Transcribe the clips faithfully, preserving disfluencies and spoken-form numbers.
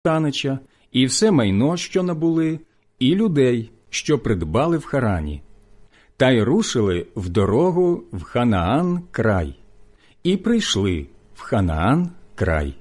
станича, і все майно, що набули, і людей, що придбали в Харані, та й рушили в дорогу в Ханаан край, і прийшли в Ханаан край.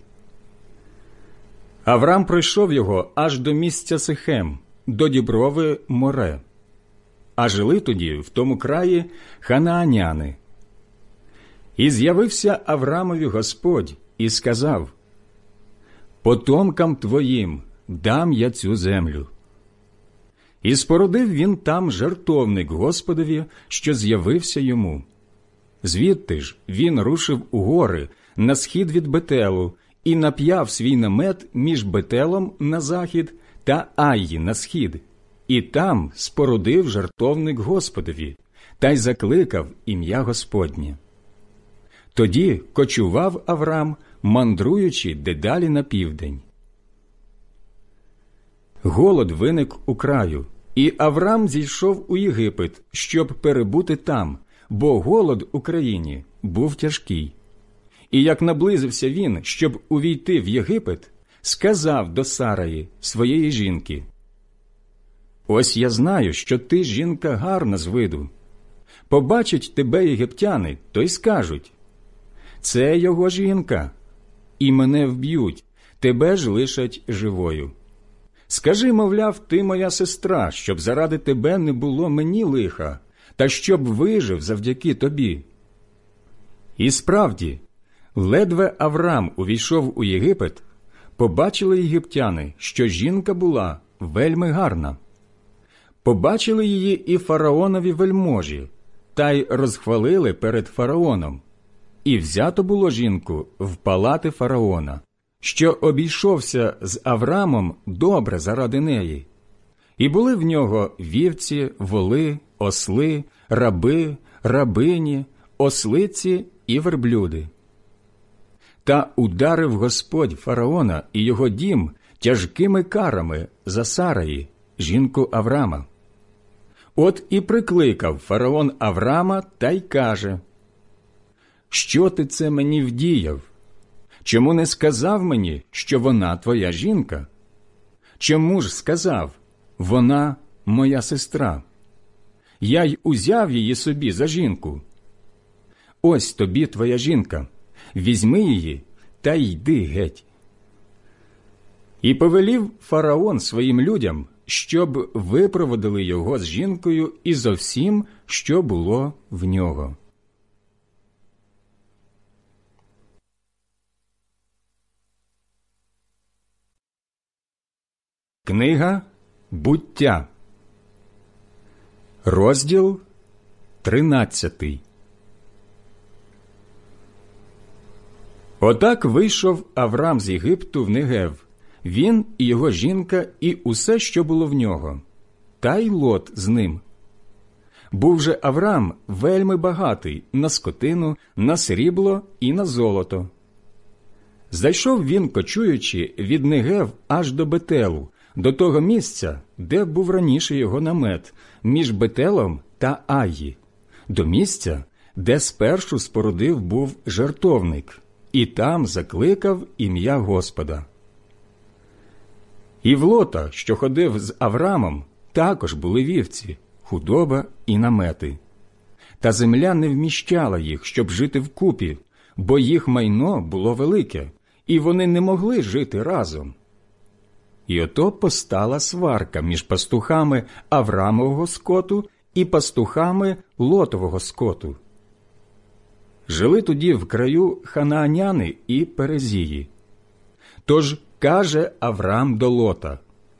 Аврам пройшов його аж до місця Сихем, до діброви Море, а жили тоді в тому краї ханааняни. І з'явився Аврамові Господь і сказав: «Потомкам твоїм дам я цю землю». І спорудив він там жертовник Господові, що з'явився йому. Звідти ж він рушив у гори на схід від Бетелу і нап'яв свій намет між Бетелом на захід та Аї на схід, і там спорудив жертовник Господові, та й закликав ім'я Господнє. Тоді кочував Аврам, мандруючи дедалі на південь. Голод виник у краю, і Аврам зійшов у Єгипет, щоб перебути там, бо голод у країні був тяжкий. І як наблизився він, щоб увійти в Єгипет, сказав до Сараї, своєї жінки: «Ось я знаю, що ти жінка гарна з виду. Побачать тебе єгиптяни, то й скажуть: це його жінка, і мене вб'ють, тебе ж лишать живою. Скажи, мовляв, ти моя сестра, щоб заради тебе не було мені лиха, та щоб вижив завдяки тобі». І справді, ледве Аврам увійшов у Єгипет, побачили єгиптяни, що жінка була вельми гарна. Побачили її і фараонові вельможі, та й розхвалили перед фараоном. І взято було жінку в палати фараона, що обійшовся з Аврамом добре заради неї. І були в нього вівці, воли, осли, раби, рабині, ослиці і верблюди. Та ударив Господь фараона і його дім тяжкими карами за Сараї, жінку Аврама. От і прикликав фараон Аврама та й каже: «Що ти це мені вдіяв? Чому не сказав мені, що вона твоя жінка? Чому ж сказав: вона моя сестра? Я й узяв її собі за жінку. Ось тобі твоя жінка, візьми її та йди геть». І повелів фараон своїм людям, щоб випроводили його з жінкою і зо всім, що було в нього. Книга «Буття», розділ тринадцятий. Отак вийшов Аврам з Єгипту в Негев, він і його жінка, і усе, що було в нього, та й Лот з ним. Був же Аврам вельми багатий на скотину, на срібло і на золото. Зайшов він, кочуючи, від Негев аж до Бетелу, до того місця, де був раніше його намет, між Бетелом та Аї, до місця, де спершу спорудив був жертовник, і там закликав ім'я Господа. І в Лота, що ходив з Аврамом, також були вівці, худоба і намети. Та земля не вміщала їх, щоб жити вкупі, бо їх майно було велике, і вони не могли жити разом. І ото постала сварка між пастухами Аврамового скоту і пастухами Лотового скоту. Жили тоді в краю ханааняни і перезії. Тож каже Аврам до Лота: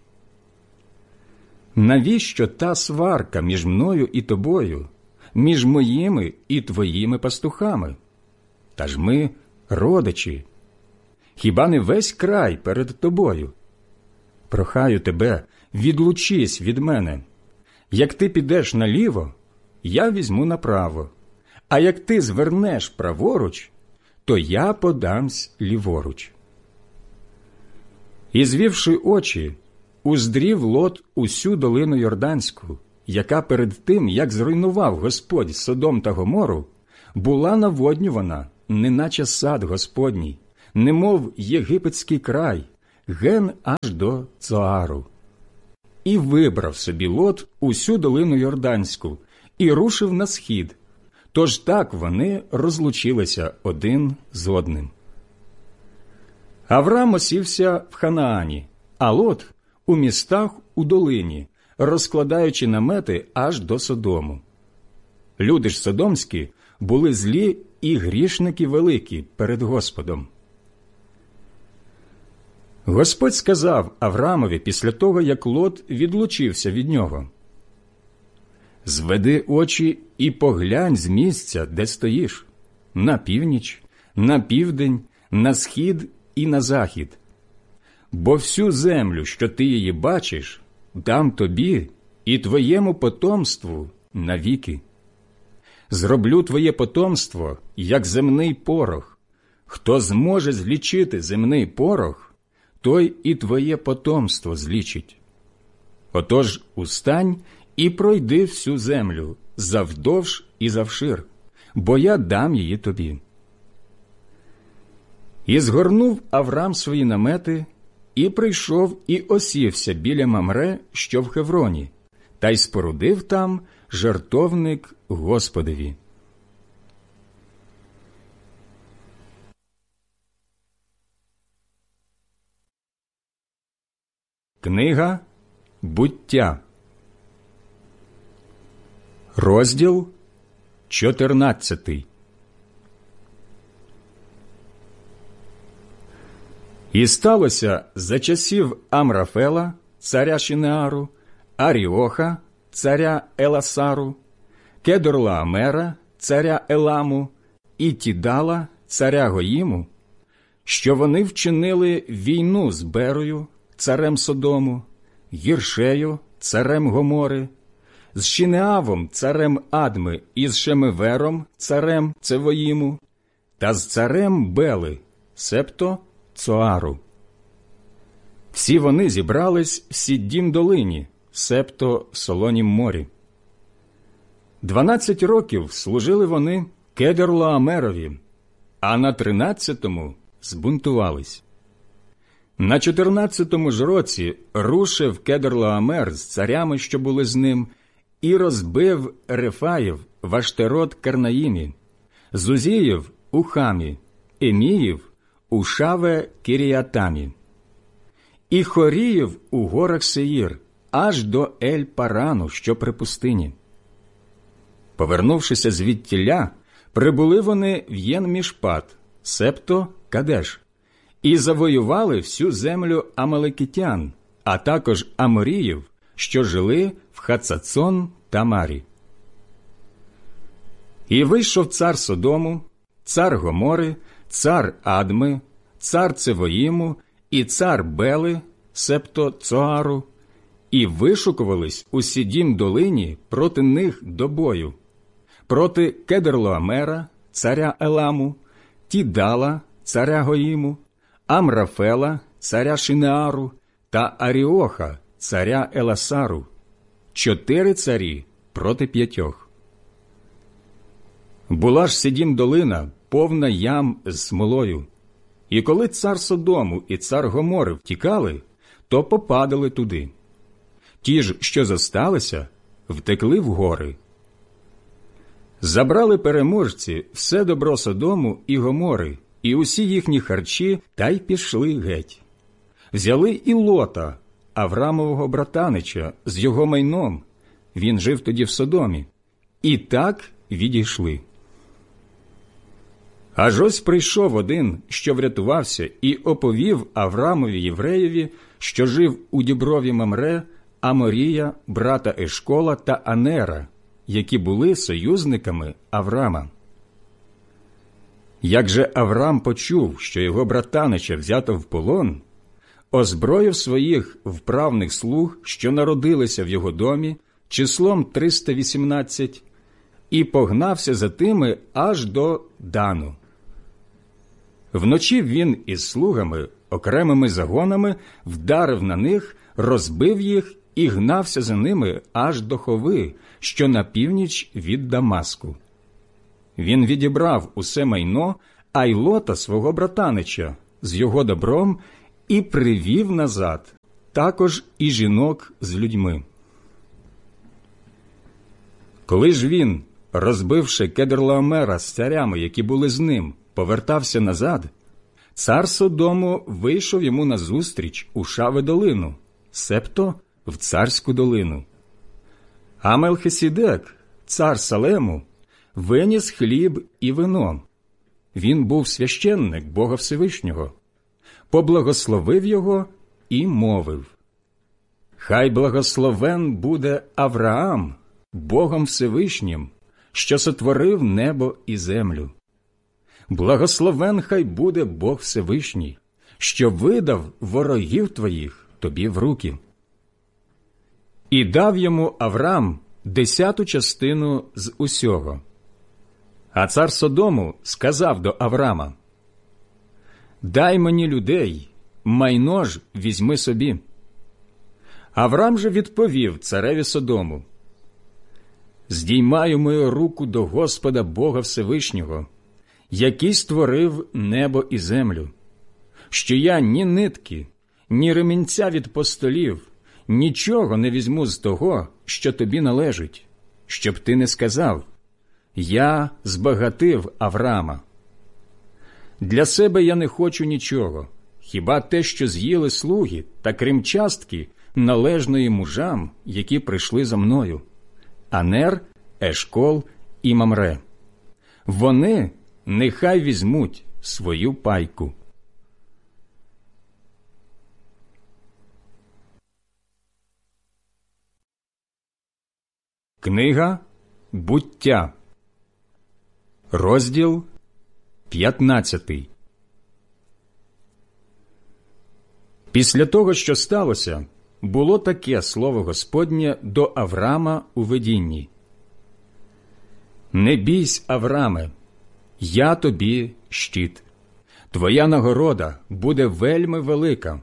«Навіщо та сварка між мною і тобою, між моїми і твоїми пастухами? Та ж ми родичі. Хіба не весь край перед тобою? Прохаю тебе, відлучись від мене. Як ти підеш наліво, я візьму направо, а як ти звернеш праворуч, то я подамсь ліворуч». І, звівши очі, уздрів Лот усю долину Йорданську, яка перед тим, як зруйнував Господь Содом та Гомору, була наводнювана, неначе сад Господній, немов єгипетський край, ген аж до Цоару. І вибрав собі Лот усю долину Йорданську і рушив на схід. Тож так вони розлучилися один з одним. Аврам осівся в Ханаані, а Лот – у містах у долині, розкладаючи намети аж до Содому. Люди ж содомські були злі і грішники великі перед Господом. Господь сказав Аврамові після того, як Лот відлучився від нього: «Зведи очі і поглянь з місця, де стоїш, на північ, на південь, на схід і на захід. Бо всю землю, що ти її бачиш, дам тобі і твоєму потомству навіки. Зроблю твоє потомство, як земний порох. Хто зможе злічити земний порох, той і твоє потомство злічить. Отож устань і пройди всю землю, завдовж і завшир, бо я дам її тобі». І згорнув Аврам свої намети, і прийшов і осівся біля Мамре, що в Хевроні, та й спорудив там жертовник Господові. Книга Буття, розділ чотирнадцятий. І сталося за часів Амрафела, царя Шинеару, Аріоха, царя Еласару, Кедорлаомера, царя Еламу, і Тідала, царя Гоїму, що вони вчинили війну з Берою, царем Содому, Гіршею, царем Гомори, з Шинеавом, царем Адми, і з Шемевером, царем Цевоїму, та з царем Бели, себто Цоару. Всі вони зібрались в Сіддім долині, себто Солонім морі. Дванадцять років служили вони Кедорлаомерові, а на тринадцятому збунтувались. На чотирнадцятому ж році рушив Кедорлаомер з царями, що були з ним, і розбив Рефаїв в Аштерот Карнаїмі, Зузіїв у Хамі, Еміїв у Шаве Кіріатамі, і Хоріїв у горах Сеїр, аж до Ель-Парану, що при пустині. Повернувшися звідтіля, прибули вони в Єн-Мішпат, себто Кадеш, і завоювали всю землю амалекитян, а також аморіїв, що жили в Хацацон та Марі. І вийшов цар Содому, цар Гомори, цар Адми, цар Цевоїму і цар Бели, себто Цоару, і вишукувались у Сіддім долині проти них до бою, проти Кедорлаомера, царя Еламу, Тідала, царя Гоїму, Амрафела, царя Шинеару та Аріоха, царя Еласару, чотири царі проти п'ятьох. Була ж Сіддім долина повна ям з смолою, і коли цар Содому і цар Гомори втікали, то попадали туди. Ті ж, що зосталися, втекли в гори. Забрали переможці все добро Содому і Гомори, і усі їхні харчі, та й пішли геть. Взяли і Лота, Аврамового братанича, з його майном, він жив тоді в Содомі, і так відійшли. Аж ось прийшов один, що врятувався, і оповів Аврамові євреєві, що жив у діброві Мамре, Аморія, брата Ешкола та Анера, які були союзниками Аврама. Як же Аврам почув, що його братанича взято в полон, озброїв своїх вправних слуг, що народилися в його домі, числом триста вісімнадцять, і погнався за тими аж до Дану. Вночі він із слугами, окремими загонами, вдарив на них, розбив їх і гнався за ними аж до Хови, що на північ від Дамаску. Він відібрав усе майно, а й Лота свого братанича з його добром і привів назад також і жінок з людьми. Коли ж він, розбивши Кедорлаомера з царями, які були з ним, повертався назад, цар Содому вийшов йому назустріч у Шаве-долину, себто в царську долину. А Мелхиседек, цар Салему, виніс хліб і вино. Він був священник Бога Всевишнього, поблагословив його і мовив: «Хай благословен буде Авраам Богом Всевишнім, що сотворив небо і землю. Благословен хай буде Бог Всевишній, що видав ворогів твоїх тобі в руки». І дав йому Авраам десяту частину з усього. А цар Содому сказав до Авраама: «Дай мені людей, майно ж візьми собі». Авраам же відповів цареві Содому: «Здіймаю мою руку до Господа Бога Всевишнього, який створив небо і землю, що я ні нитки, ні ремінця від постолів, нічого не візьму з того, що тобі належить, щоб ти не сказав: я збагатив Авраама. Для себе я не хочу нічого, хіба те, що з'їли слуги, та крім частки, належної мужам, які прийшли за мною: Анер, Ешкол і Мамре. Вони нехай візьмуть свою пайку». Книга «Буття», розділ п'ятнадцятий. Після того, що сталося, було таке слово Господнє до Авраама у видінні: «Не бійсь, Аврааме, я тобі щит, твоя нагорода буде вельми велика».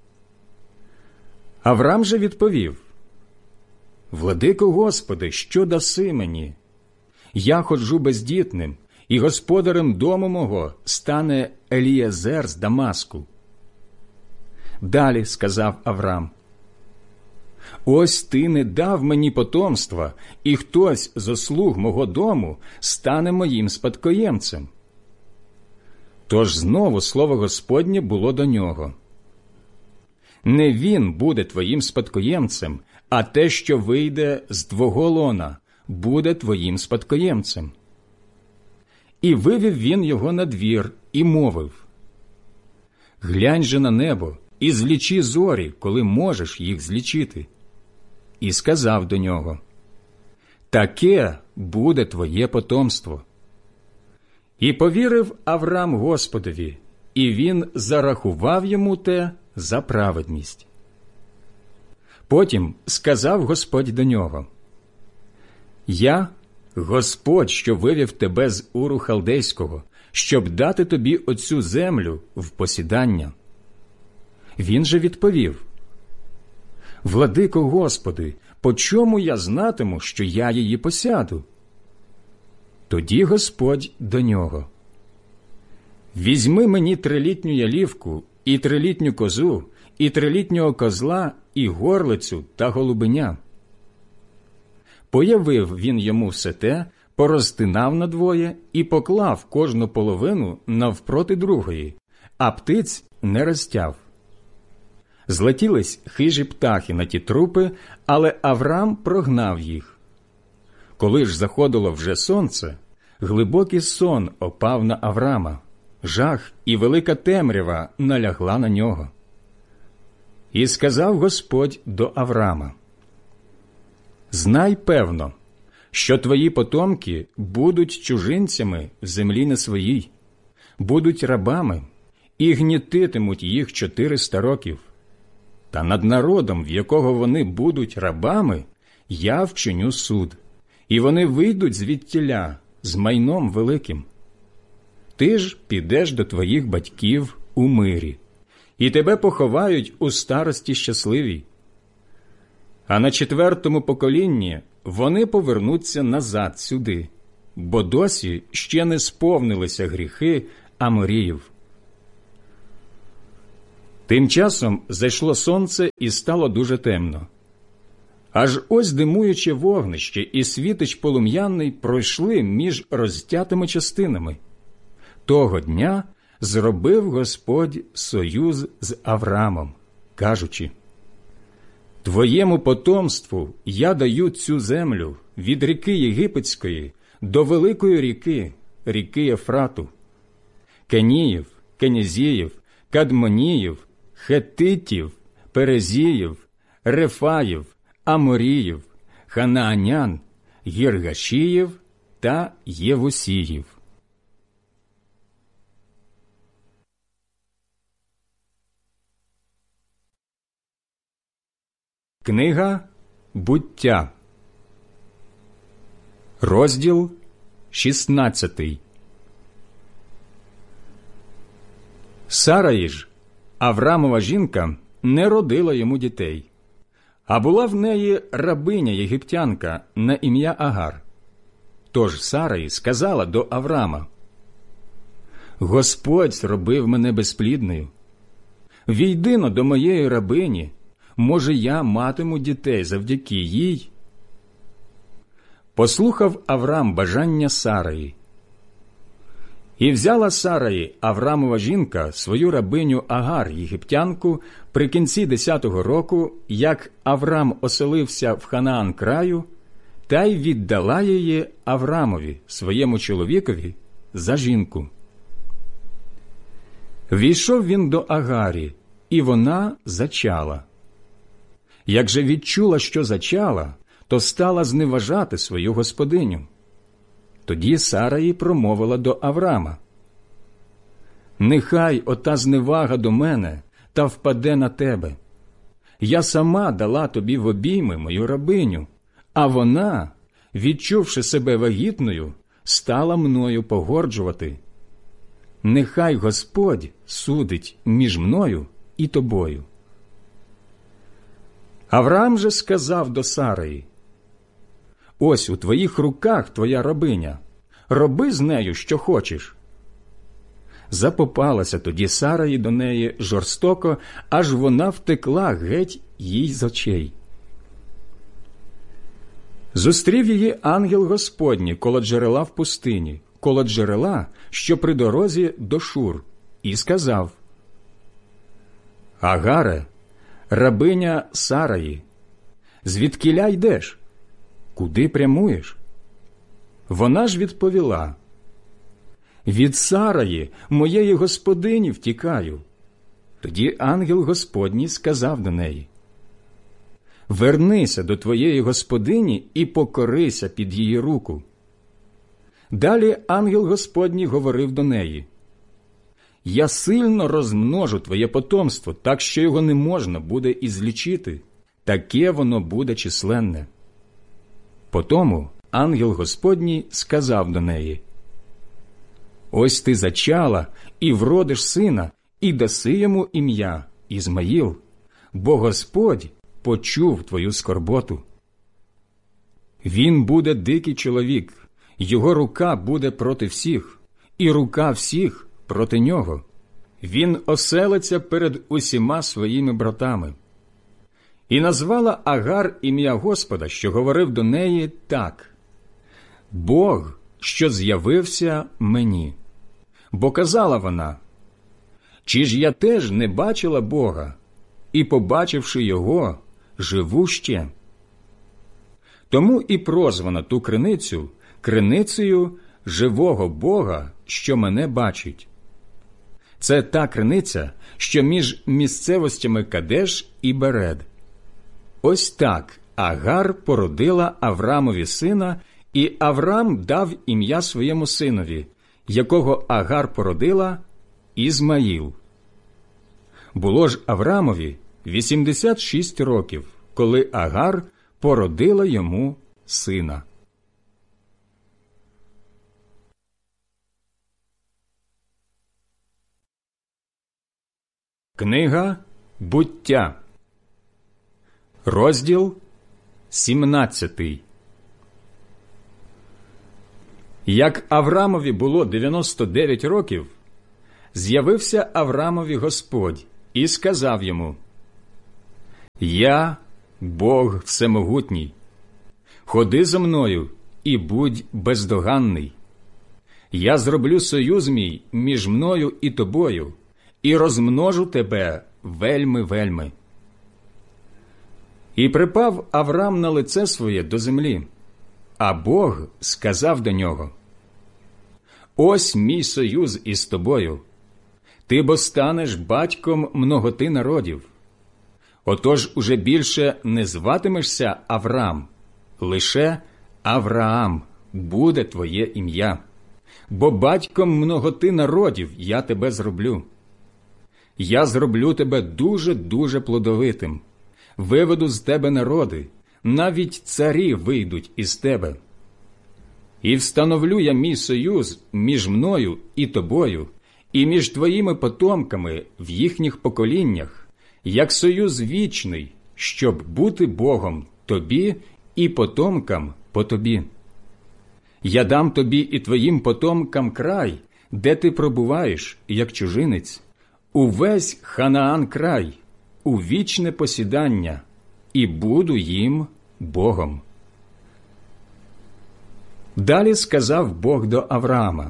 Авраам же відповів: «Владико Господи, що даси мені? Я ходжу бездітним, і господарем дому мого стане Елієзер з Дамаску». Далі сказав Авраам: «Ось ти не дав мені потомства, і хтось зо слуг мого дому стане моїм спадкоємцем». Тож знову слово Господнє було до нього: «Не він буде твоїм спадкоємцем, а те, що вийде з твого лона, буде твоїм спадкоємцем». І вивів він його на двір і мовив: «Глянь же на небо і злічи зорі, коли можеш їх злічити». І сказав до нього: «Таке буде твоє потомство». І повірив Авраам Господові, і він зарахував йому те за праведність. Потім сказав Господь до нього: «Я, Господь, що вивів тебе з Уру Халдейського, щоб дати тобі оцю землю в посідання». Він же відповів: «Владико Господи, по чому я знатиму, що я її посяду?» Тоді Господь до нього: «Візьми мені трилітню ялівку, і трилітню козу, і трилітнього козла, і горлицю та голубеня». Появив він йому все те, порозтинав надвоє і поклав кожну половину навпроти другої, а птиць не розтяв. Злетілись хижі птахи на ті трупи, але Авраам прогнав їх. Коли ж заходило вже сонце, глибокий сон опав на Авраама, жах і велика темрява налягла на нього. І сказав Господь до Авраама: «Знай певно, що твої потомки будуть чужинцями в землі не своїй, будуть рабами і гнітитимуть їх чотириста років. Та над народом, в якого вони будуть рабами, я вчиню суд, і вони вийдуть звідтіля з майном великим. Ти ж підеш до твоїх батьків у мирі, і тебе поховають у старості щасливій. А на четвертому поколінні вони повернуться назад сюди, бо досі ще не сповнилися гріхи Аморіїв». Тим часом зайшло сонце і стало дуже темно. Аж ось димуюче вогнище і світич полум'яний пройшли між розтятими частинами. Того дня зробив Господь союз з Авраамом, кажучи: «Твоєму потомству я даю цю землю від ріки Єгипетської до великої ріки, ріки Ефрату, Кеніїв, Кенезіїв, Кадмоніїв, Хеттитів, Перезіїв, Рефаїв, Аморіїв, Ханаанян, Гіргашіїв та Євусіїв». Книга Буття, розділ шістнадцятий. Сараї ж, Авраамова жінка, не родила йому дітей, а була в неї рабиня єгиптянка на ім'я Агар. Тож Сараї сказала до Авраама: «Господь зробив мене безплідною. Війди-но до моєї рабині, може, я матиму дітей завдяки їй». Послухав Авраам бажання Сараї. І взяла Сараї, Авраамова жінка, свою рабиню Агар, єгиптянку, при кінці десятого року, як Авраам оселився в Ханаан краю, та й віддала її Авраамові, своєму чоловікові, за жінку. Війшов він до Агарі, і вона зачала. Як же відчула, що зачала, то стала зневажати свою господиню. Тоді Сараї промовила до Авраама: «Нехай ота зневага до мене та впаде на тебе. Я сама дала тобі в обійми мою рабиню, а вона, відчувши себе вагітною, стала мною погорджувати. Нехай Господь судить між мною і тобою». Авраам же сказав до Сараї: «Ось у твоїх руках твоя рабиня, роби з нею, що хочеш». Запопалася тоді Сараї до неї жорстоко, аж вона втекла геть їй з очей. Зустрів її ангел Господній коло джерела в пустині, коло джерела, що при дорозі до Шур, і сказав: «Агаре, рабиня Сараї, звідкіля йдеш? Куди прямуєш?» Вона ж відповіла: «Від Сараї, моєї господині, втікаю». Тоді ангел Господній сказав до неї: «Вернися до твоєї господині і покорися під її руку». Далі ангел Господній говорив до неї: «Я сильно розмножу твоє потомство, так що його не можна буде ізлічити, таке воно буде численне». Потому ангел Господній сказав до неї: «Ось ти зачала і вродиш сина, і даси йому ім'я Ізмаїл, бо Господь почув твою скорботу. Він буде дикий чоловік, його рука буде проти всіх, і рука всіх проти нього. Він оселиться перед усіма своїми братами». І назвала Агар ім'я Господа, що говорив до неї, так: «Бог, що з'явився мені». Бо казала вона: «Чи ж я теж не бачила Бога, і, побачивши Його, живу ще?» Тому і прозвана ту криницю криницею живого Бога, що мене бачить. Це та криниця, що між місцевостями Кадеш і Беред. Ось так Агар породила Авраамові сина, і Авраам дав ім'я своєму синові, якого Агар породила, Ізмаїл. Було ж Авраамові вісімдесят шість років, коли Агар породила йому сина. Книга Буття, розділ сімнадцятий. Як Авраамові було дев'яносто дев'ять років, з'явився Авраамові Господь і сказав йому: «Я Бог Всемогутній, ходи зо мною і будь бездоганний. Я зроблю союз мій між мною і тобою, і розмножу тебе вельми-вельми». І припав Аврам на лице своє до землі, а Бог сказав до нього: «Ось мій союз із тобою, ти бо станеш батьком многоти народів. Отож уже більше не зватимешся Аврам, лише Авраам буде твоє ім'я, бо батьком многоти народів я тебе зроблю. Я зроблю тебе дуже-дуже плодовитим, виведу з тебе народи, навіть царі вийдуть із тебе. І встановлю я мій союз між мною і тобою, і між твоїми потомками в їхніх поколіннях, як союз вічний, щоб бути Богом тобі і потомкам по тобі. Я дам тобі і твоїм потомкам край, де ти пробуваєш, як чужинець, увесь Ханаан край, у вічне посідання, і буду їм Богом». Далі сказав Бог до Авраама: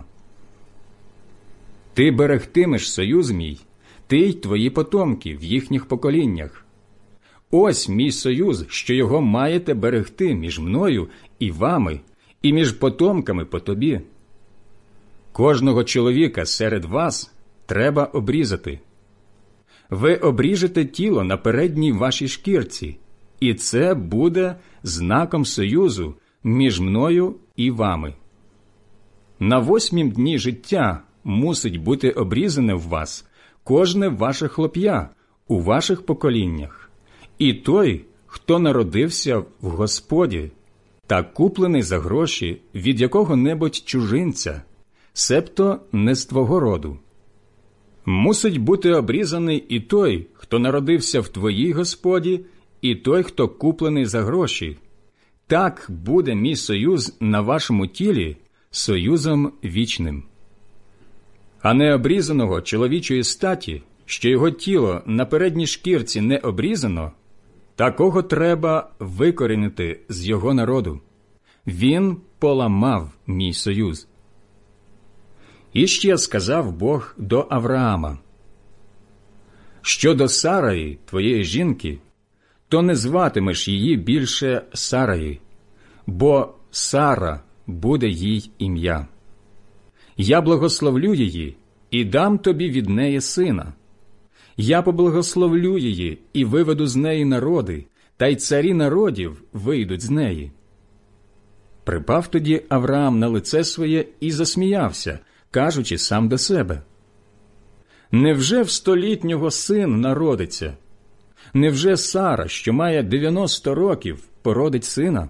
«Ти берегтимеш союз мій, ти й твої потомки в їхніх поколіннях. Ось мій союз, що його маєте берегти між мною і вами, і між потомками по тобі. Кожного чоловіка серед вас треба обрізати. Ви обріжете тіло на передній вашій шкірці, і це буде знаком союзу між мною і вами. На восьмім дні життя мусить бути обрізане в вас кожне ваше хлоп'я у ваших поколіннях, і той, хто народився в Господі та куплений за гроші від якого-небудь чужинця, себто не з твого роду. Мусить бути обрізаний і той, хто народився в твоїй Господі, і той, хто куплений за гроші. Так буде мій союз на вашому тілі союзом вічним. А необрізаного чоловічої статі, що його тіло на передній шкірці не обрізано, такого треба викорінити з його народу. Він поламав мій союз». І ще сказав Бог до Авраама: «Щодо Сараї, твоєї жінки, то не зватимеш її більше Сараї, бо Сара буде їй ім'я. Я благословлю її і дам тобі від неї сина. Я поблагословлю її і виведу з неї народи, та й царі народів вийдуть з неї». Припав тоді Авраам на лице своє і засміявся, кажучи сам до себе: «Невже в столітнього син народиться? Невже Сара, що має дев'яносто років, породить сина?»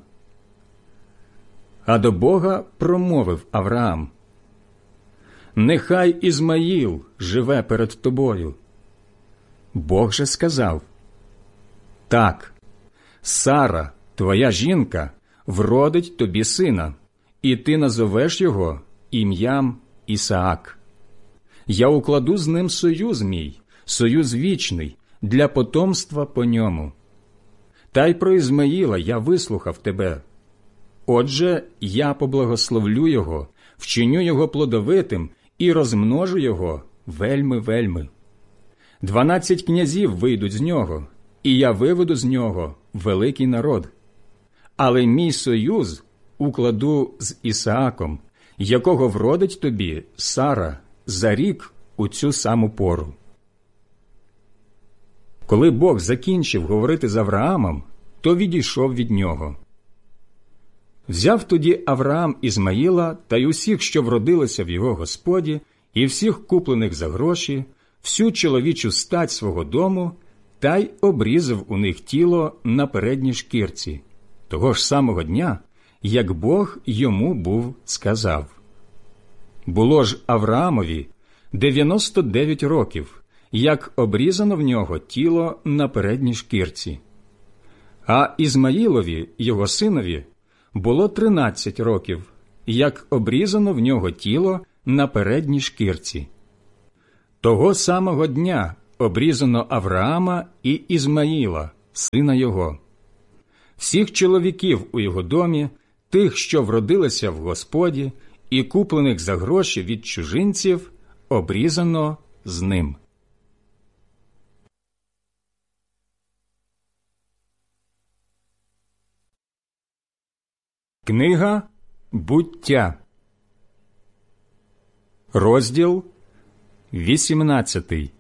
А до Бога промовив Авраам: «Нехай Ізмаїл живе перед тобою». Бог же сказав: «Так, Сара, твоя жінка, вродить тобі сина, і ти назовеш його ім'ям Ісаак. Я укладу з ним союз мій, союз вічний, для потомства по ньому. Та й про Ізмаїла я вислухав тебе. Отже, я поблагословлю його, вчиню його плодовитим і розмножу його вельми-вельми. Дванадцять князів вийдуть з нього, і я виведу з нього великий народ. Але мій союз укладу з Ісааком, якого вродить тобі Сара за рік у цю саму пору». Коли Бог закінчив говорити з Авраамом, то відійшов від нього. Взяв тоді Авраам Ізмаїла та й усіх, що вродилися в його Господі, і всіх куплених за гроші, всю чоловічу стать свого дому, та й обрізав у них тіло на передній шкірці, того ж самого дня, як Бог йому був сказав. Було ж Авраамові дев'яносто дев'ять років, як обрізано в нього тіло на передній шкірці. А Ізмаїлові, його синові, було тринадцять років, як обрізано в нього тіло на передній шкірці. Того самого дня обрізано Авраама і Ізмаїла, сина його. Всіх чоловіків у його домі, тих, що вродилися в Господі, і куплених за гроші від чужинців, обрізано з ним. Книга Буття, розділ вісімнадцятий.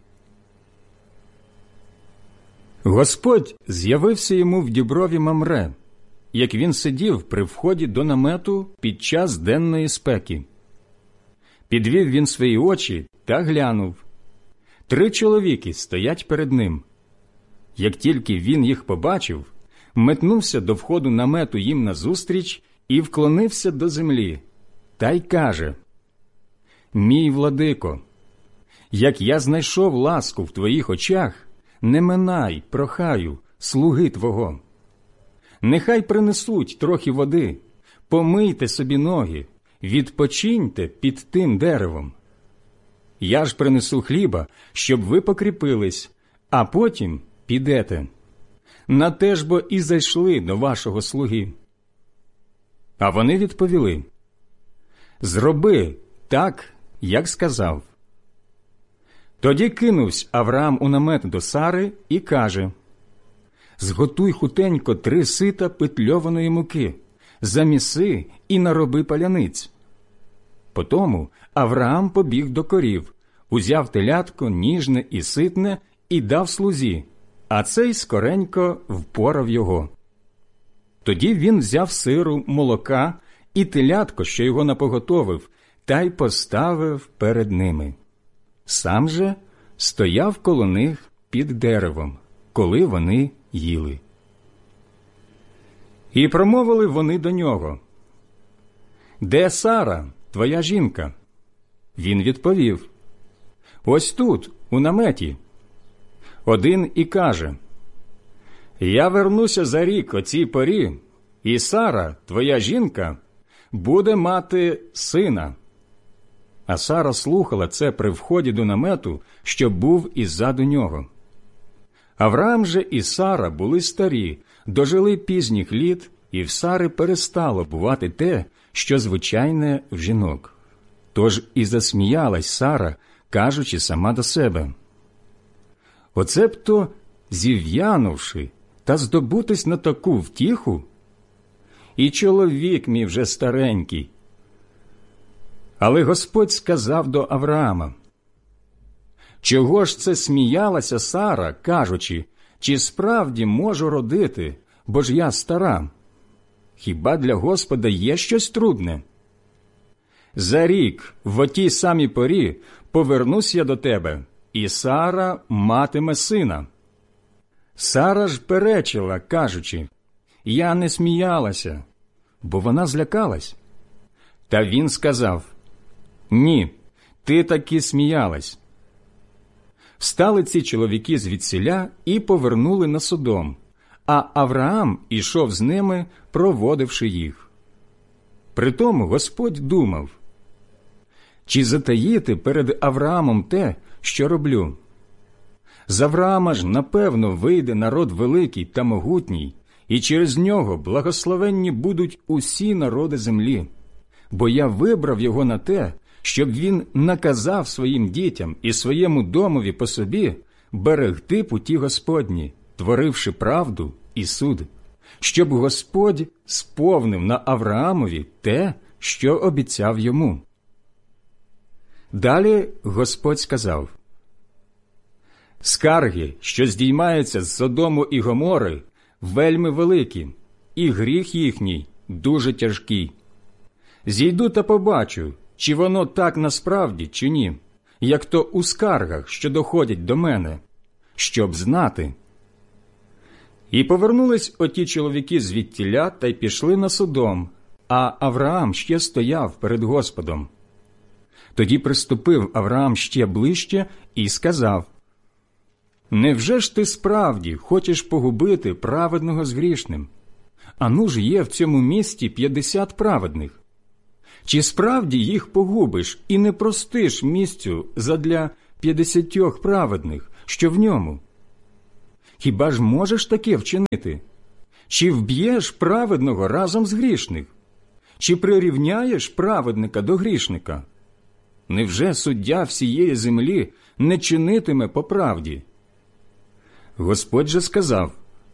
Господь з'явився йому в діброві Мамре, як він сидів при вході до намету під час денної спеки. Підвів він свої очі та глянув. Три чоловіки стоять перед ним. Як тільки він їх побачив, метнувся до входу намету їм назустріч і вклонився до землі, та й каже: «Мій владико, як я знайшов ласку в твоїх очах, не минай, прохаю, слуги твого. Нехай принесуть трохи води, помийте собі ноги, відпочиньте під тим деревом. Я ж принесу хліба, щоб ви покріпились, а потім підете. На те ж бо і зайшли до вашого слуги». А вони відповіли: «Зроби так, як сказав». Тоді кинувсь Авраам у намет до Сари і каже: «Зготуй хутенько три сита петльованої муки, заміси і нароби паляниць». Потому Авраам побіг до корів, узяв телятко ніжне і ситне і дав слузі, а цей скоренько впорав його. Тоді він взяв сиру, молока і телятко, що його напоготовив, та й поставив перед ними. Сам же стояв коло них під деревом, коли вони їли. І промовили вони до нього: «Де Сара, твоя жінка?» Він відповів: «Ось тут, у наметі». Один і каже: «Я вернуся за рік о цій порі, і Сара, твоя жінка, буде мати сина». А Сара слухала це при вході до намету, що був іззаду нього. Авраам же і Сара були старі, дожили пізніх літ, і в Сари перестало бувати те, що звичайне в жінок. Тож і засміялась Сара, кажучи сама до себе: «Оце б то, зів'янувши та здобутись на таку втіху? І чоловік мій вже старенький». Але Господь сказав до Авраама: «Чого ж це сміялася Сара, кажучи, чи справді можу родити, бо ж я стара? Хіба для Господа є щось трудне? За рік в отій самій порі повернусь я до тебе, і Сара матиме сина». Сара ж перечила, кажучи: «Я не сміялася», бо вона злякалась. Та він сказав: «Ні, ти таки сміялась». Встали ці чоловіки звідсіля і повернули на Содом, а Авраам ішов з ними, проводивши їх. Притому Господь думав: чи затаїти перед Авраамом те, що роблю? З Авраама ж, напевно, вийде народ великий та могутній, і через нього благословенні будуть усі народи землі. Бо я вибрав його на те, щоб він наказав своїм дітям і своєму домові по собі берегти путі Господні, творивши правду і суд, щоб Господь сповнив на Авраамові те, що обіцяв йому». Далі Господь сказав: «Скарги, що здіймаються з Содому і Гомори, вельми великі, і гріх їхній дуже тяжкий. Зійду та побачу, чи воно так насправді, чи ні, як то у скаргах, що доходять до мене, щоб знати». І повернулись оті чоловіки звідтіля та й пішли на Содом, а Авраам ще стояв перед Господом. Тоді приступив Авраам ще ближче і сказав: «Невже ж ти справді хочеш погубити праведного з грішним? Ану ж є в цьому місті п'ятдесят праведних. Чи справді їх погубиш і не простиш місцю задля п'ятдесятьох праведних, що в ньому? Хіба ж можеш таке вчинити? Чи вб'єш праведного разом з грішним? Чи прирівняєш праведника до грішника? Невже суддя всієї землі не чинитиме по правді? Господь же сказав: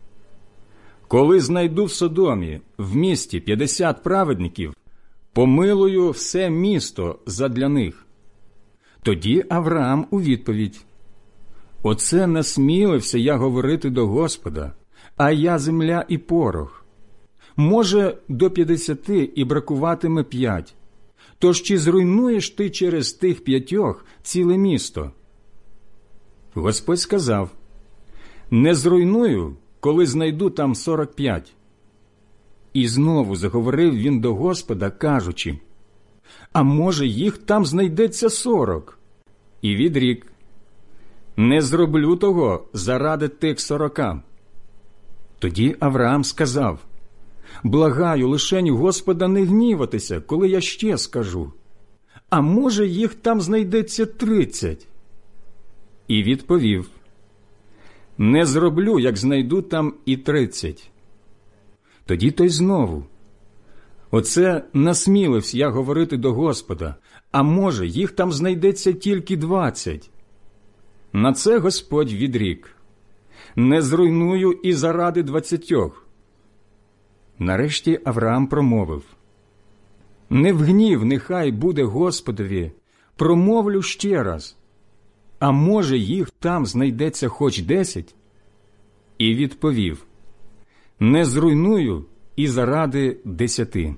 коли знайду в Содомі в місті п'ятдесят праведників, помилую все місто задля них. Тоді Авраам у відповідь: оце насмілився я говорити до Господа, а я земля і порох. Може, до п'ятдесяти і бракуватиме п'ять. Тож чи зруйнуєш ти через тих п'ятьох ціле місто? Господь сказав: не зруйную, коли знайду там сорок п'ять. І знову заговорив він до Господа, кажучи: а може, їх там знайдеться сорок? І відрік: не зроблю того заради тих сорока. Тоді Авраам сказав: благаю лишень Господа не гніватися, коли я ще скажу. А може, їх там знайдеться тридцять? І відповів: не зроблю, як знайду там і тридцять. Тоді той знову: оце насмілився я говорити до Господа, а може, їх там знайдеться тільки двадцять. На це Господь відрік: не зруйную і заради двадцятьох. Нарешті Авраам промовив: не в гнів нехай буде Господові, промовлю ще раз. А може, їх там знайдеться хоч десять? І відповів: не зруйную і заради десяти.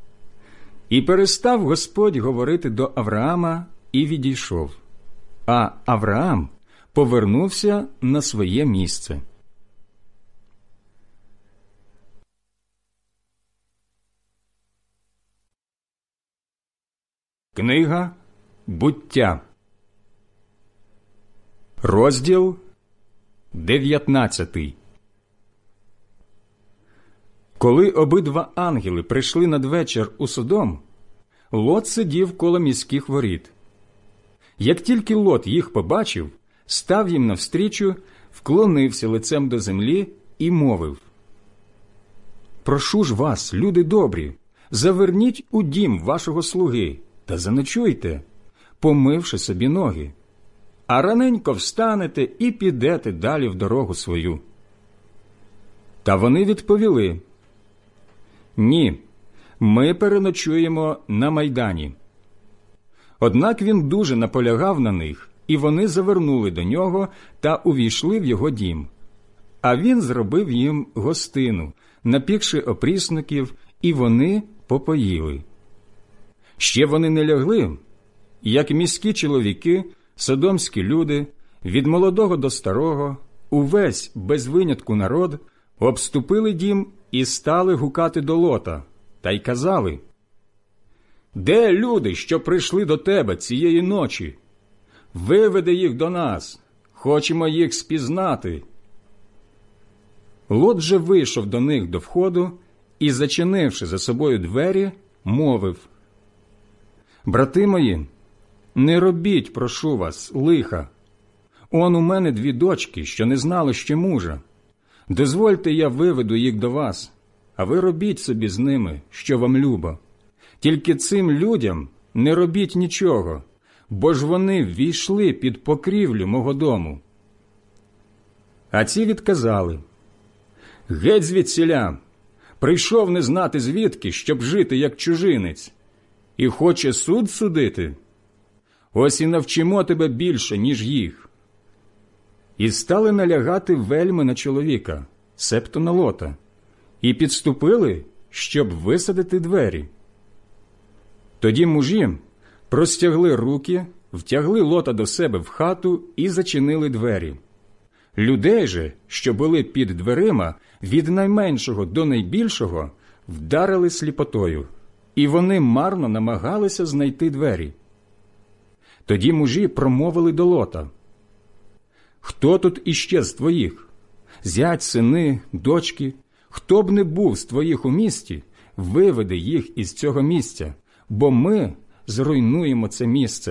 І перестав Господь говорити до Авраама і відійшов. А Авраам повернувся на своє місце. Книга «Буття», розділ дев'ятнадцятий. Коли обидва ангели прийшли надвечір у Содом, Лот сидів коло міських воріт. Як тільки Лот їх побачив, став їм навстрічу, вклонився лицем до землі і мовив: прошу ж вас, люди добрі, заверніть у дім вашого слуги та заночуйте, помивши собі ноги, а раненько встанете і підете далі в дорогу свою. Та вони відповіли: ні, ми переночуємо на майдані. Однак він дуже наполягав на них, і вони завернули до нього та увійшли в його дім. А він зробив їм гостину, напікши опрісників, і вони попоїли. Ще вони не лягли, як міські чоловіки, содомські люди, від молодого до старого, увесь без винятку народ, обступили дім і стали гукати до Лота, та й казали: де люди, що прийшли до тебе цієї ночі? Виведи їх до нас, хочемо їх спізнати. Лот же вийшов до них до входу і, зачинивши за собою двері, мовив: брати мої, не робіть, прошу вас, лиха. Он у мене дві дочки, що не знали ще мужа. Дозвольте, я виведу їх до вас, а ви робіть собі з ними, що вам любо. Тільки цим людям не робіть нічого, бо ж вони ввійшли під покрівлю мого дому. А ці відказали: геть звідсіля, прийшов не знати звідки, щоб жити як чужинець, і хоче суд судити. Ось і навчимо тебе більше, ніж їх. І стали налягати вельми на чоловіка, себто на Лота, і підступили, щоб висадити двері. Тоді мужі простягли руки, втягли Лота до себе в хату і зачинили двері. Людей же, що були під дверима, від найменшого до найбільшого, вдарили сліпотою, і вони марно намагалися знайти двері. Тоді мужі промовили до Лота: хто тут іще з твоїх? Зять, сини, дочки, хто б не був з твоїх у місті, виведи їх із цього місця, бо ми зруйнуємо це місце,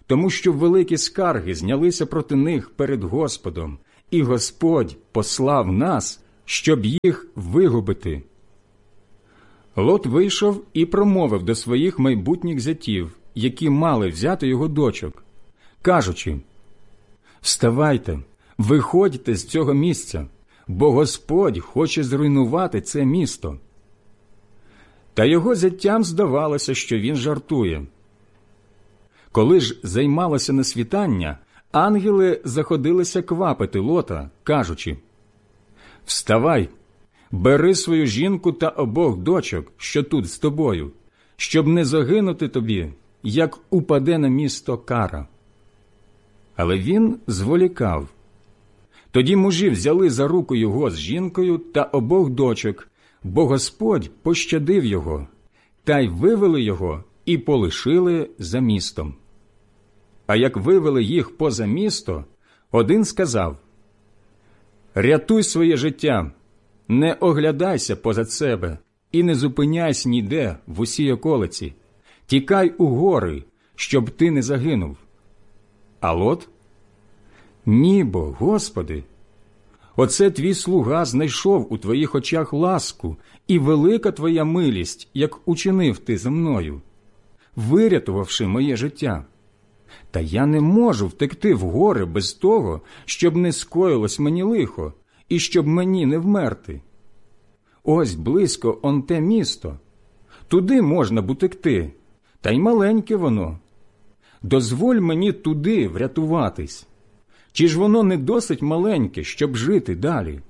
тому що великі скарги знялися проти них перед Господом, і Господь послав нас, щоб їх вигубити. Лот вийшов і промовив до своїх майбутніх зятів, які мали взяти його дочок, кажучи: «Вставайте, виходьте з цього місця, бо Господь хоче зруйнувати це місто». Та його зятям здавалося, що він жартує. Коли ж займалося на світання, ангели заходилися квапити Лота, кажучи: «Вставай, бери свою жінку та обох дочок, що тут з тобою, щоб не загинути тобі, як упаде на місто кара». Але він зволікав. Тоді мужі взяли за руку його з жінкою та обох дочок, бо Господь пощадив його, та й вивели його і полишили за містом. А як вивели їх поза місто, один сказав: «Рятуй своє життя, не оглядайся позад себе і не зупиняйся ніде в усій околиці, тікай у гори, щоб ти не загинув». А Лот: «Ні бо, Господи, оце твій слуга знайшов у твоїх очах ласку, і велика твоя милість, як учинив ти зо мною, вирятувавши моє життя. Та я не можу втекти в гори без того, щоб не скоїлось мені лихо, і щоб мені не вмерти. Ось близько он те місто, туди можна б утекти, та й маленьке воно. Дозволь мені туди врятуватись. Чи ж воно не досить маленьке, щоб жити далі?»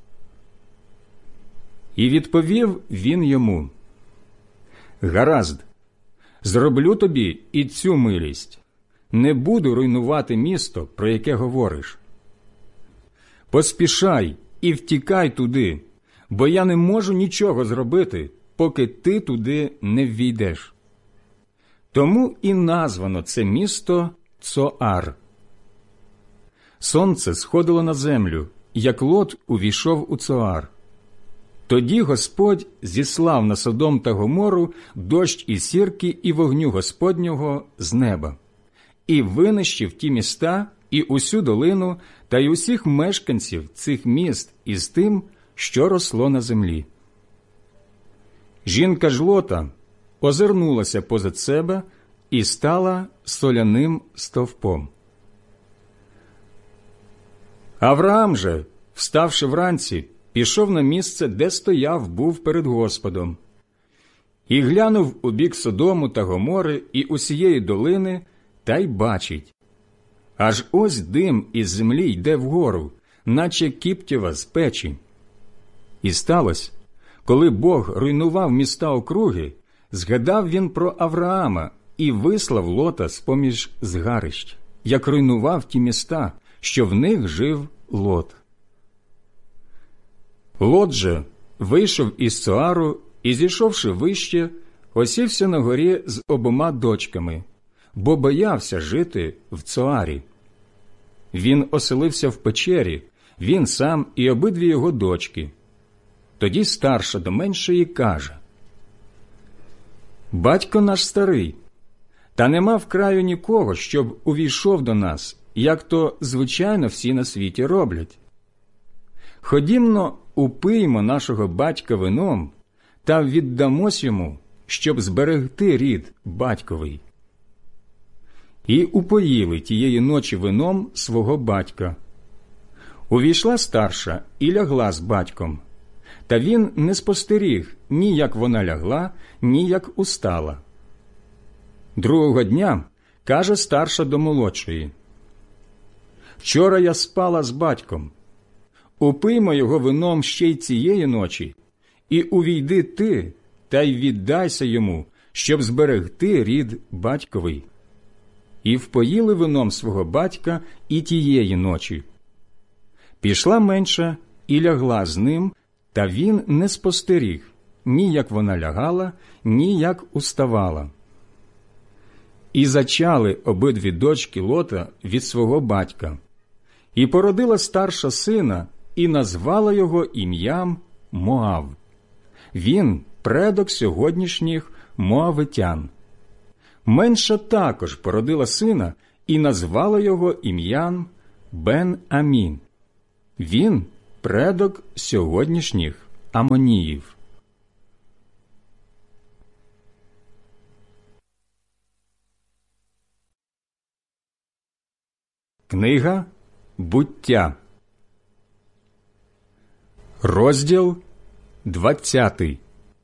І відповів він йому: «Гаразд, зроблю тобі і цю милість. Не буду руйнувати місто, про яке говориш. Поспішай і втікай туди, бо я не можу нічого зробити, поки ти туди не ввійдеш». Тому і названо це місто Цоар. Сонце сходило на землю, як Лот увійшов у Цоар. Тоді Господь зіслав на Содом та Гомору дощ і сірки і вогню Господнього з неба, і винищив ті міста, і усю долину, та й усіх мешканців цих міст із тим, що росло на землі. Жінка ж Лота озирнулася позад себе і стала соляним стовпом. Авраам же, вставши вранці, пішов на місце, де стояв був перед Господом, і глянув у бік Содому та Гомори і усієї долини, та й бачить. Аж ось дим із землі йде вгору, наче кіптєва з печі. І сталося, коли Бог руйнував міста округи, згадав він про Авраама і вислав Лота з-поміж згарищ, як руйнував ті міста, що в них жив Лот. Лот же вийшов із Цоару і, зійшовши вище, осівся на горі з обома дочками, бо боявся жити в Цоарі. Він оселився в печері, він сам і обидві його дочки. Тоді старша до меншої каже: «Батько наш старий, та нема в краю нікого, щоб увійшов до нас, як то, звичайно, всі на світі роблять. Ходімно, упиймо нашого батька вином та віддамось йому, щоб зберегти рід батьковий». І упоїли тієї ночі вином свого батька. Увійшла старша і лягла з батьком, та він не спостеріг ні як вона лягла, ні як устала. Другого дня каже старша до молодшої: «Вчора я спала з батьком. Упиймо його вином ще й цієї ночі, і увійди ти, та й віддайся йому, щоб зберегти рід батьковий». І впоїли вином свого батька і тієї ночі. Пішла менша і лягла з ним, та він не спостеріг, ні як вона лягала, ні як уставала. І зачали обидві дочки Лота від свого батька. І породила старша сина, і назвала його ім'ям Моав. Він предок сьогоднішніх моавитян. Менша також породила сина, і назвала його ім'ям Бен-Амін. Він – предок сьогоднішніх Амоніїв. Книга «Буття», розділ двадцятий.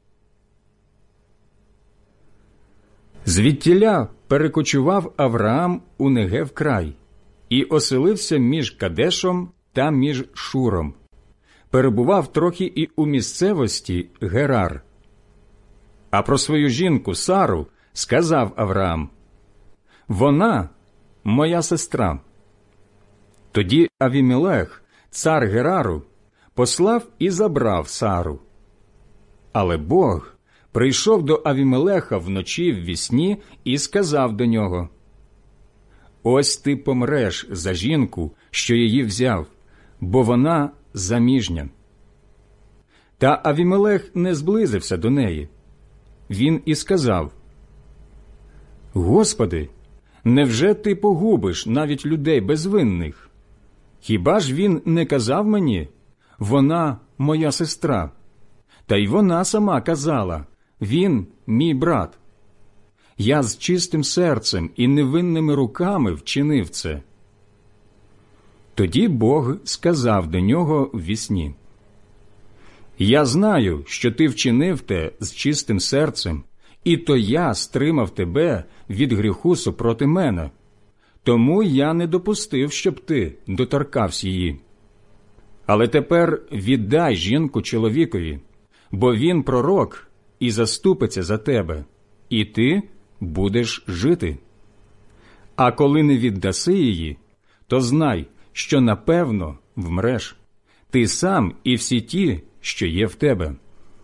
Звідтіля перекочував Авраам у Негев край і оселився між Кадешом та між Шуром. Перебував трохи і у місцевості Герар. А про свою жінку Сару сказав Авраам: «Вона – моя сестра». Тоді Авімелех, цар Герару, послав і забрав Сару. Але Бог прийшов до Авімелеха вночі ввісні і сказав до нього: «Ось ти помреш за жінку, що її взяв, бо вона заміжня». Та Авімелех не зблизився до неї. Він і сказав: «Господи, невже ти погубиш навіть людей безвинних? Хіба ж він не казав мені: вона моя сестра? Та й вона сама казала: він мій брат. Я з чистим серцем і невинними руками вчинив це». Тоді Бог сказав до нього ввісні: «Я знаю, що ти вчинив те з чистим серцем, і то я стримав тебе від гріху супроти мене. Тому я не допустив, щоб ти доторкався її. Але тепер віддай жінку чоловікові, бо він пророк і заступиться за тебе, і ти будеш жити. А коли не віддаси її, то знай, що напевно вмреш, ти сам і всі ті, що є в тебе».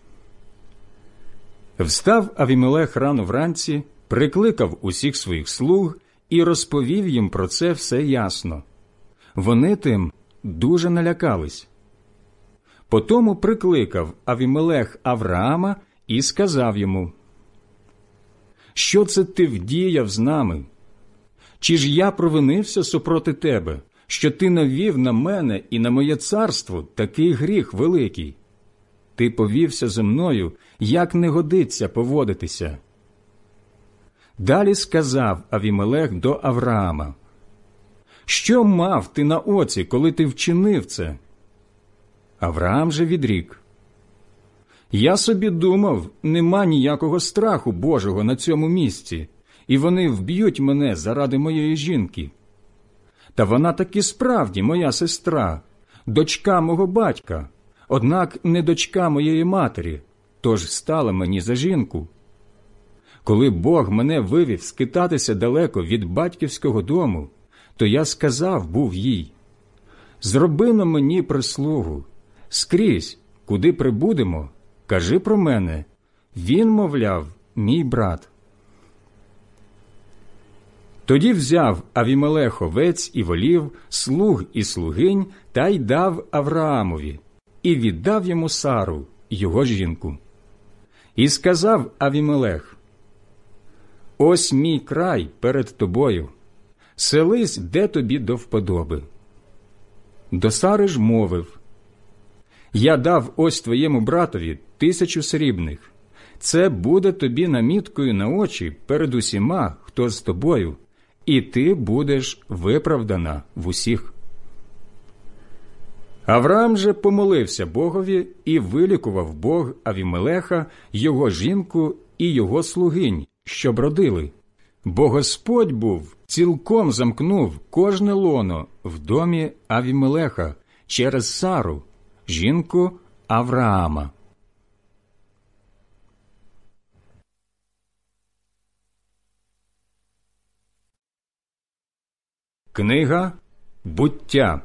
Встав Авімелех рано вранці, прикликав усіх своїх слуг і розповів їм про це все ясно. Вони тим дуже налякались. Потому прикликав Авімелех Авраама і сказав йому: «Що це ти вдіяв з нами? Чи ж я провинився супроти тебе, що ти навів на мене і на моє царство такий гріх великий? Ти повівся зі мною, як не годиться поводитися». Далі сказав Авімелех до Авраама: «Що мав ти на оці, коли ти вчинив це?» Авраам же відрік: «Я собі думав, нема ніякого страху Божого на цьому місці, і вони вб'ють мене заради моєї жінки. Та вона таки справді моя сестра, дочка мого батька, однак не дочка моєї матері, тож стала мені за жінку. Коли Бог мене вивів скитатися далеко від батьківського дому, то я сказав був їй: зроби-но мені прислугу, скрізь, куди прибудемо, кажи про мене, він, мовляв, мій брат». Тоді взяв Авімелех овець і волів, слуг і слугинь, та й дав Авраамові, і віддав йому Сару, його жінку. І сказав Авімелех: «Ось мій край перед тобою, селись, де тобі до вподоби». До Сари ж мовив: «Я дав ось твоєму братові тисячу срібних. Це буде тобі наміткою на очі перед усіма, хто з тобою, і ти будеш виправдана в усіх». Авраам же помолився Богові, і вилікував Бог Авімелеха, його жінку і його слугинь, щоб родили. Бо Господь був цілком замкнув кожне лоно в домі Авімелеха через Сару, жінку Авраама. Книга «Буття»,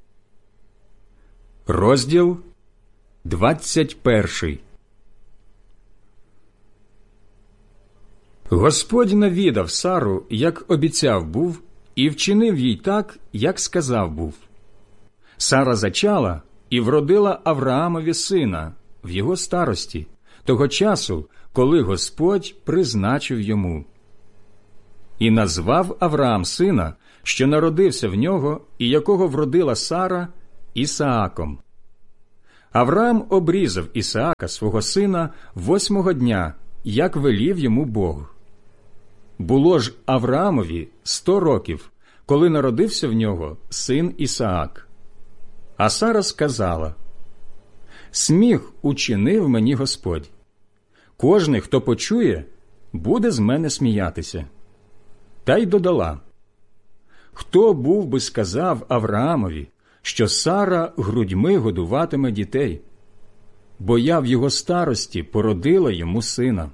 розділ двадцять перший. Господь навідав Сару, як обіцяв був, і вчинив їй так, як сказав був. Сара зачала і вродила Авраамові сина в його старості, того часу, коли Господь призначив йому. І назвав Авраам сина, що народився в нього і якого вродила Сара, Ісааком. Авраам обрізав Ісаака, свого сина, восьмого дня, як велів йому Бог. Було ж Авраамові сто років, коли народився в нього син Ісаак. А Сара сказала: «Сміх учинив мені Господь. Кожний, хто почує, буде з мене сміятися». Та й додала: «Хто був би сказав Авраамові, що Сара грудьми годуватиме дітей? Бо я в його старості породила йому сина».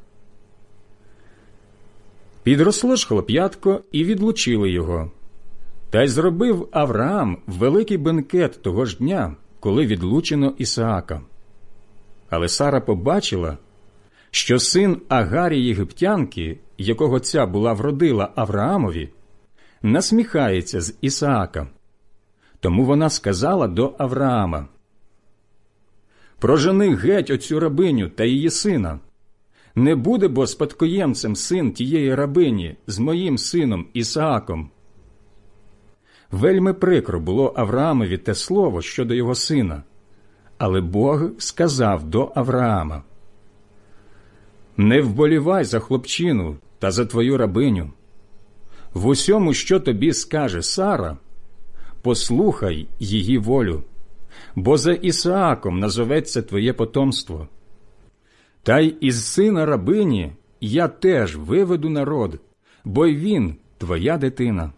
Підросло ж хлоп'ятко, і відлучили його. Та й зробив Авраам великий бенкет того ж дня, коли відлучено Ісаака. Але Сара побачила, що син Агарі єгиптянки, якого ця була вродила Авраамові, насміхається з Ісаака. Тому вона сказала до Авраама: «Прожени геть оцю рабиню та її сина. Не буде бо спадкоємцем син тієї рабині з моїм сином Ісааком». Вельми прикро було Авраамові те слово щодо його сина, але Бог сказав до Авраама: «Не вболівай за хлопчину та за твою рабиню. В усьому, що тобі скаже Сара, послухай її волю, бо за Ісааком назоветься твоє потомство. Та й із сина рабині я теж виведу народ, бо й він твоя дитина».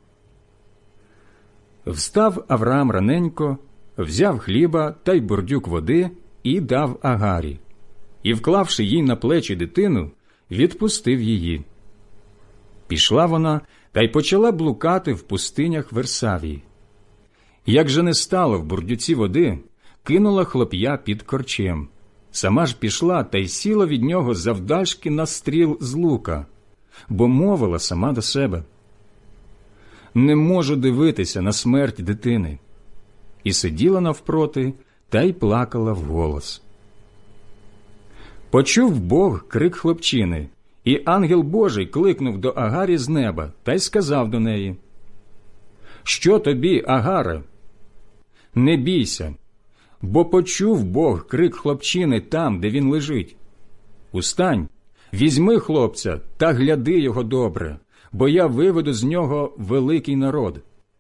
Встав Авраам раненько, взяв хліба та й бурдюк води і дав Агарі, і, вклавши їй на плечі дитину, відпустив її. Пішла вона та й почала блукати в пустинях Версавії. Як же не стало в бурдюці води, кинула хлоп'я під корчем. Сама ж пішла та й сіла від нього завдальшки на стріл з лука, бо мовила сама до себе: «Не можу дивитися на смерть дитини». І сиділа навпроти та й плакала вголос. Почув Бог крик хлопчини, і ангел Божий кликнув до Агарі з неба та й сказав до неї: «Що тобі, Агаре? Не бійся, бо почув Бог крик хлопчини там, де він лежить. Устань, візьми хлопця та гляди його добре, бо я виведу з нього великий народ».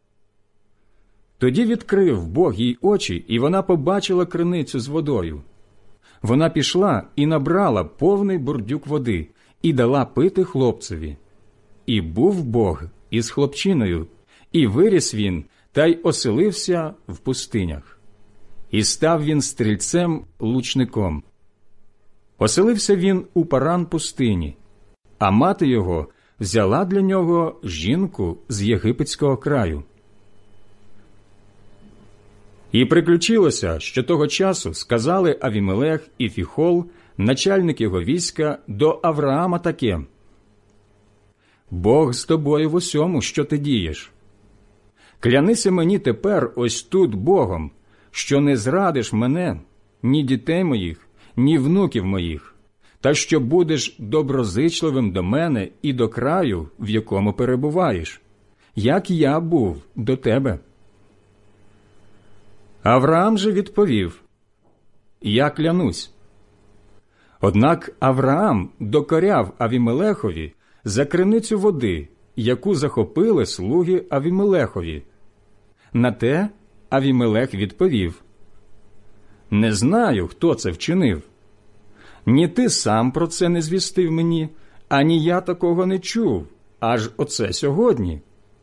Тоді відкрив Бог їй очі, і вона побачила криницю з водою. Вона пішла і набрала повний бурдюк води і дала пити хлопцеві. І був Бог із хлопчиною, і виріс він, та й оселився в пустинях. І став він стрільцем-лучником. Оселився він у Паран пустині, а мати його взяла для нього жінку з єгипетського краю. І приключилося, що того часу сказали Авімелех і Фіхол, начальник його війська, до Авраама таке: «Бог з тобою в усьому, що ти дієш. Клянися мені тепер ось тут Богом, що не зрадиш мене, ні дітей моїх, ні внуків моїх, та що будеш доброзичливим до мене і до краю, в якому перебуваєш, як я був до тебе». Авраам же відповів: «Я клянусь». Однак Авраам докоряв Авімелехові за криницю води, яку захопили слуги Авімелехові. На те Авімелех відповів: «Не знаю, хто це вчинив. Ні ти сам про це не звістив мені, ані я такого не чув, аж оце сьогодні».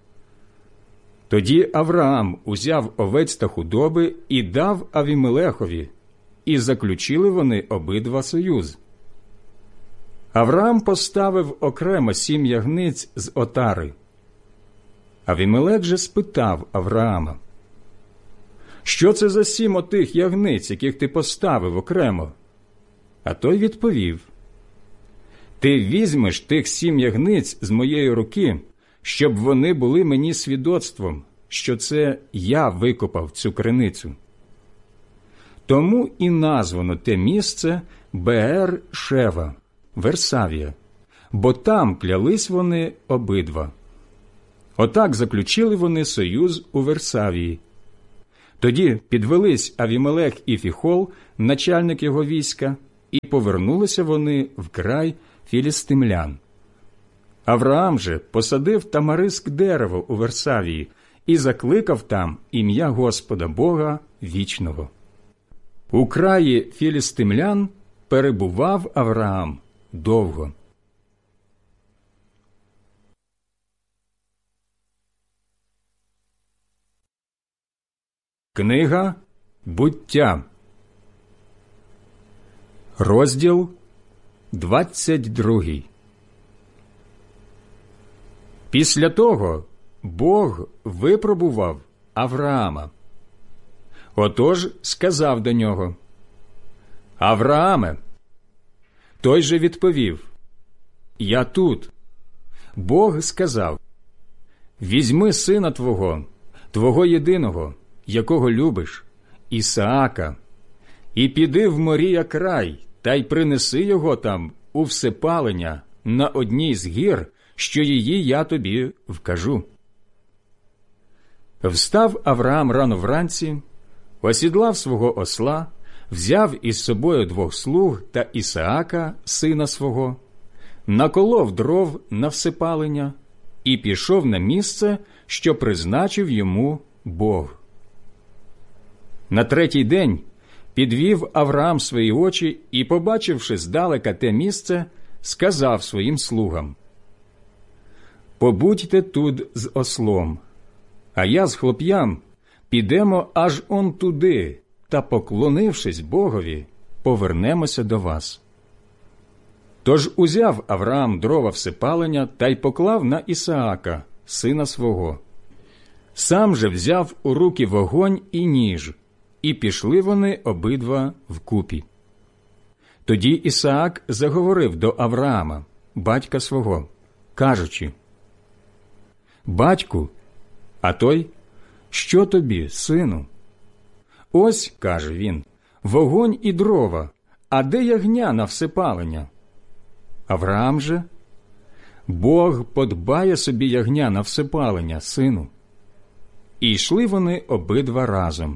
Тоді Авраам узяв овець та худоби і дав Авімелехові, і заключили вони обидва союз. Авраам поставив окремо сім ягниць з отари. Авімелех же спитав Авраама: «Що це за сім отих ягниць, яких ти поставив окремо?» А той відповів: «Ти візьмеш тих сім ягниць з моєї руки, щоб вони були мені свідоцтвом, що це я викопав цю криницю». Тому і названо те місце Беер-Шева, Версавія, бо там клялись вони обидва. Отак заключили вони союз у Версавії. Тоді підвелись Авімелех і Фіхол, начальник його війська, і повернулися вони в край філістимлян. Авраам же посадив тамариск дерево у Версавії і закликав там ім'я Господа Бога вічного. У краї філістимлян перебував Авраам довго. Книга Буття, розділ двадцять другий. Після того Бог випробував Авраама. Отож сказав до нього: «Аврааме!» Той же відповів: «Я тут». Бог сказав: «Візьми сина твого, твого єдиного, якого любиш, Ісаака, і піди в Морія край, та й принеси його там у всепалення на одній з гір, що її я тобі вкажу». Встав Авраам рано вранці, осідлав свого осла, взяв із собою двох слуг та Ісаака, сина свого, наколов дров на всепалення і пішов на місце, що призначив йому Бог. На третій день підвів Авраам свої очі і, побачивши здалека те місце, сказав своїм слугам: «Побудьте тут з ослом, а я з хлоп'ям підемо аж он туди, та, поклонившись Богові, повернемося до вас». Тож узяв Авраам дрова всепалення та й поклав на Ісаака, сина свого. Сам же взяв у руки вогонь і ніж, і пішли вони обидва вкупі. Тоді Ісаак заговорив до Авраама, батька свого, кажучи: «Батьку». А той: «Що тобі, сину?» «Ось, – каже він, – вогонь і дрова, а де ягня на всепалення?» Авраам же: «Бог подбає собі ягня на всепалення, сину». І йшли вони обидва разом.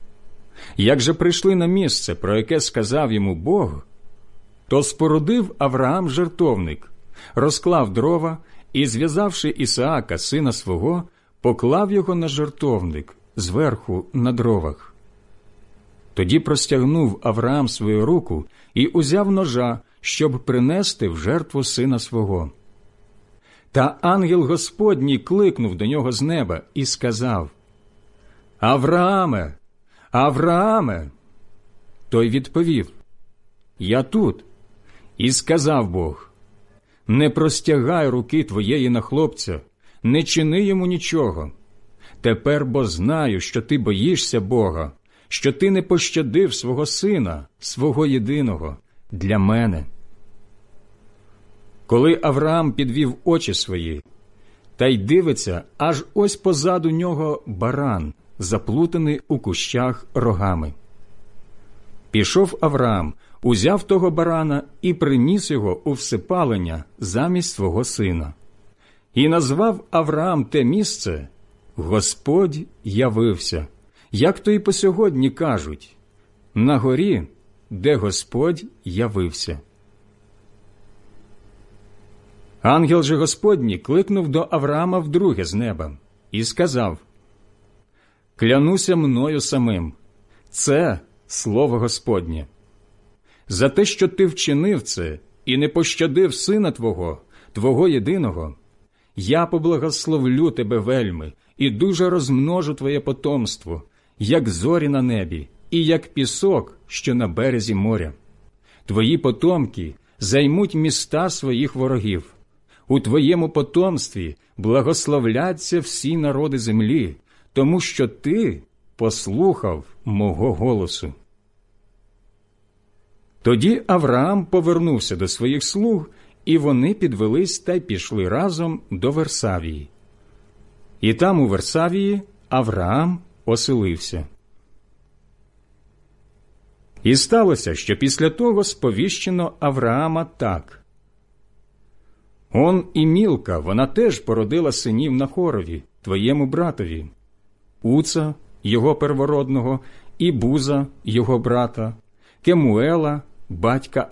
Як же прийшли на місце, про яке сказав йому Бог, то спорудив Авраам жертовник, розклав дрова і, зв'язавши Ісаака, сина свого, поклав його на жертовник, зверху на дровах. Тоді простягнув Авраам свою руку і узяв ножа, щоб принести в жертву сина свого. Та ангел Господній кликнув до нього з неба і сказав: «Аврааме! Аврааме!» Той відповів: «Я тут». І сказав Бог: «Не простягай руки твоєї на хлопця, не чини йому нічого. Тепер бо знаю, що ти боїшся Бога, що ти не пощадив свого сина, свого єдиного, для мене». Коли Авраам підвів очі свої, та й дивиться, аж ось позаду нього баран, заплутаний у кущах рогами. Пішов Авраам, узяв того барана і приніс його у всепалення замість свого сина. І назвав Авраам те місце «Господь явився», як то й по сьогодні кажуть, на горі, де Господь явився. Ангел же Господній кликнув до Авраама вдруге з неба і сказав: «Клянуся мною самим, це слово Господнє. За те, що ти вчинив це і не пощадив сина твого, твого єдиного, я поблагословлю тебе вельми і дуже розмножу твоє потомство, як зорі на небі і як пісок, що на березі моря. Твої потомки займуть міста своїх ворогів. У твоєму потомстві благословляться всі народи землі, тому що ти послухав мого голосу». Тоді Авраам повернувся до своїх слуг, і вони підвелись та й пішли разом до Версавії. І там у Версавії Авраам оселився. І сталося, що після того сповіщено Авраама так: Он і Мілка, вона теж породила синів Нахорові, твоєму братові, Уца, його первородного, і Буза, його брата, Кемуела, батька